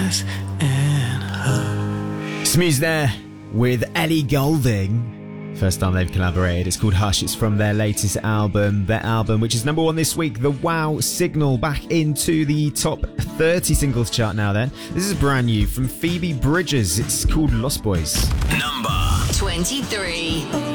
Hush and Hush. Smooth there with Ellie Goulding. First time they've collaborated. It's called Hush. It's from their latest album, their album which is number 1 this week, The Wow Signal, back into the top 30 singles chart now then. This is brand new from Phoebe Bridgers. It's called Lost Boys. Number 23.